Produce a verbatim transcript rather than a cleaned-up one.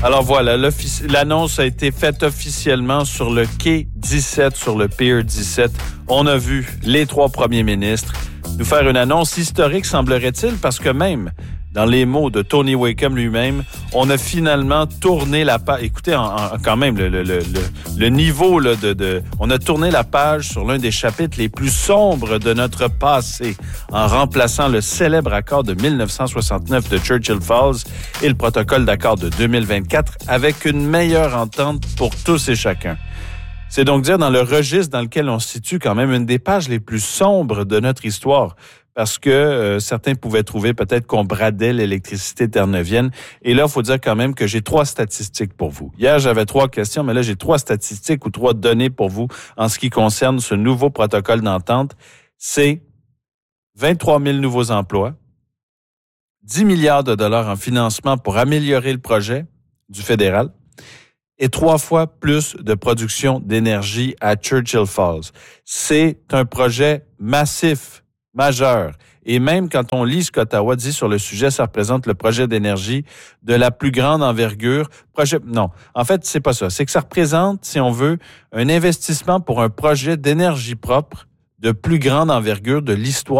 Alors voilà, l'annonce a été faite officiellement sur le quai dix-sept, sur le Pier dix-sept. On a vu les trois premiers ministres nous faire une annonce historique, semblerait-il, parce que même dans les mots de Tony Wakeham lui-même, on a finalement tourné la page. Écoutez, en, en, quand même, le, le, le, le niveau là, de, de... On a tourné la page sur l'un des chapitres les plus sombres de notre passé, en remplaçant le célèbre accord de dix-neuf cent soixante-neuf de Churchill Falls et le protocole d'accord de deux mille vingt-quatre avec une meilleure entente pour tous et chacun. C'est donc dire dans le registre dans lequel on se situe quand même une des pages les plus sombres de notre histoire. Parce que euh, certains pouvaient trouver peut-être qu'on bradait l'électricité terre-neuvienne. Et là, il faut dire quand même que j'ai trois statistiques pour vous. Hier, j'avais trois questions, mais là, j'ai trois statistiques ou trois données pour vous en ce qui concerne ce nouveau protocole d'entente. C'est vingt-trois mille nouveaux emplois, dix milliards de dollars en financement pour améliorer le projet du fédéral et trois fois plus de production d'énergie à Churchill Falls. C'est un projet massif, majeur. Et même quand on lit ce qu'Ottawa dit sur le sujet, ça représente le projet d'énergie de la plus grande envergure. Projet, non, en fait, c'est pas ça. C'est que ça représente, si on veut, un investissement pour un projet d'énergie propre de plus grande envergure de l'histoire